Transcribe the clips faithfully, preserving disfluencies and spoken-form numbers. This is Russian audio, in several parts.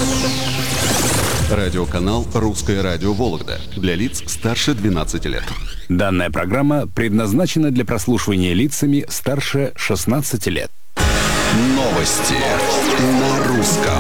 Радиоканал «Русское радио Вологда» для лиц старше двенадцати лет. Данная программа предназначена для прослушивания лицами старше шестнадцати лет. Новости на русском.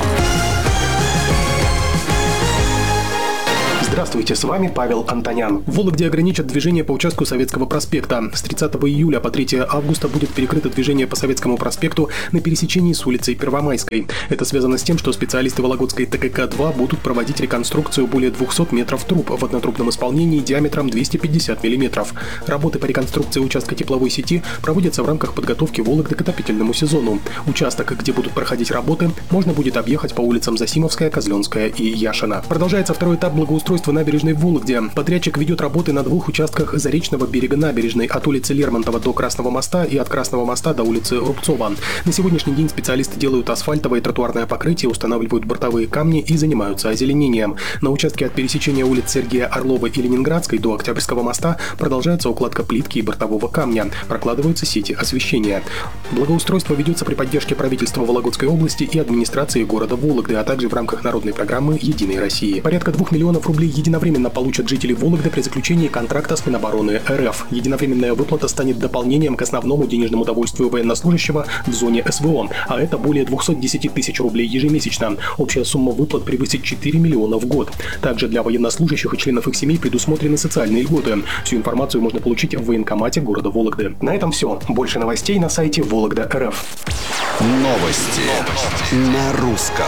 Здравствуйте, с вами Павел Антонян. В Вологде ограничат движение по участку Советского проспекта. С тридцатого июля по третьего августа будет перекрыто движение по Советскому проспекту на пересечении с улицей Первомайской. Это связано с тем, что специалисты Вологодской тэ ка ка два будут проводить реконструкцию более двухсот метров труб в однотрубном исполнении диаметром двести пятьдесят миллиметров. Работы по реконструкции участка тепловой сети проводятся в рамках подготовки Вологды к отопительному сезону. Участок, где будут проходить работы, можно будет объехать по улицам Засимовская, Козленская и Яшина. Продолжается второй этап благоустройства набережной в Вологде. Подрядчик ведет работы на двух участках Заречного берега набережной от улицы Лермонтова до Красного моста и от Красного моста до улицы Рубцова. На сегодняшний день специалисты делают асфальтовое и тротуарное покрытие, устанавливают бортовые камни и занимаются озеленением. На участке от пересечения улиц Сергея Орлова и Ленинградской до Октябрьского моста продолжается укладка плитки и бортового камня. Прокладываются сети освещения. Благоустройство ведется при поддержке правительства Вологодской области и администрации города Вологды, а также в рамках народной программы «Единой России». Порядка двух миллионов рублей единовременно получат жители Вологды при заключении контракта с Минобороны эр эф. Единовременная выплата станет дополнением к основному денежному удовольствию военнослужащего в зоне эс вэ о, а это более двухсот десяти тысяч рублей ежемесячно. Общая сумма выплат превысит четыре миллиона в год. Также для военнослужащих и членов их семей предусмотрены социальные льготы. Всю информацию можно получить в военкомате города Вологды. На этом все. Больше новостей на сайте Вологда точка эр эф. Новости на русском.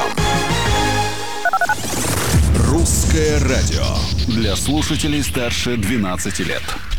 Русское радио для слушателей старше двенадцати лет.